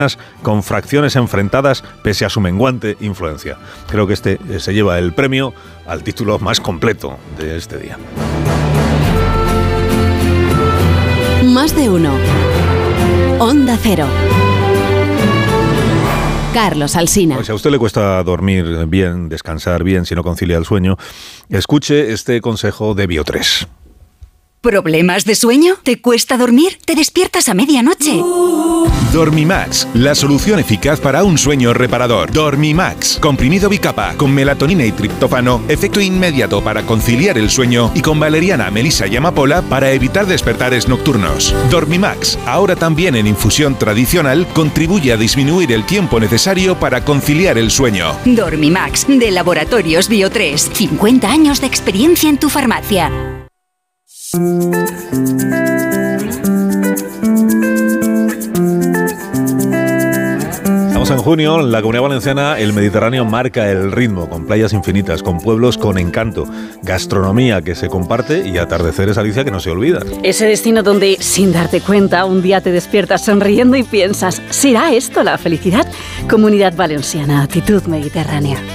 con fracciones enfrentadas pese a su menguante influencia. Creo que este se lleva el premio al título más completo de este día. Más de uno. Onda Cero. Carlos Alsina. Pues si a usted le cuesta dormir bien, descansar bien, si no concilia el sueño, escuche este consejo de Bio3. ¿Problemas de sueño? ¿Te cuesta dormir? ¿Te despiertas a medianoche? Dormimax, la solución eficaz para un sueño reparador. Dormimax, comprimido bicapa, con melatonina y triptófano, efecto inmediato para conciliar el sueño, y con valeriana, melisa y amapola para evitar despertares nocturnos. Dormimax, ahora también en infusión tradicional, contribuye a disminuir el tiempo necesario para conciliar el sueño. Dormimax, de Laboratorios Bio3. 50 años de experiencia en tu farmacia. Estamos en junio, en la Comunidad Valenciana el Mediterráneo marca el ritmo, con playas infinitas, con pueblos con encanto, gastronomía que se comparte y atardeceres, Alicia, que no se olvidan. Ese destino donde, sin darte cuenta, un día te despiertas sonriendo y piensas, ¿será esto la felicidad? Comunidad Valenciana, actitud mediterránea.